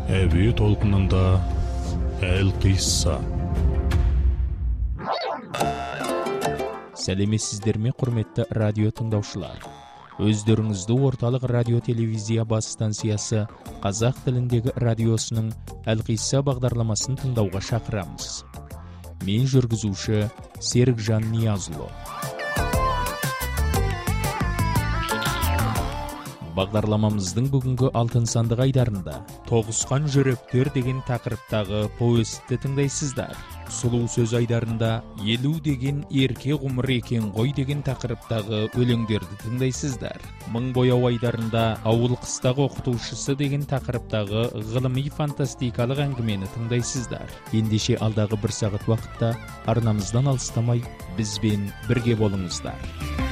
Әуе толқынында Әл-Қисса. Сәлеметсіздер ме, құрметті радио тыңдаушылар. Өздеріңізді орталық радио-телевизия бас станциясы қазақ тіліндегі радиосының Әл-Қисса бағдарламасын тыңдауға шақырамыз. Мен жүргізуші Серікжан Ниязұлы. Бағдарламамыздың бүгінгі алтын сандық айдарында «Тоғысқан жүректер» деген тақырыптағы повестті тыңдайсыздар. Сұлу сөз айдарында «Елу деген ерке ғұмыр екен ғой» деген тақырыптағы өлеңдерді тыңдайсыздар. Мың бояу айдарында «Ауыл қыстағы оқытушысы» деген тақырыптағы ғылыми фантастикалық әңгімені тыңдайсыздар. Ендеше алдағы бір сағат уақытта арнамыздан алыстамай бізбен бірге болыңыздар.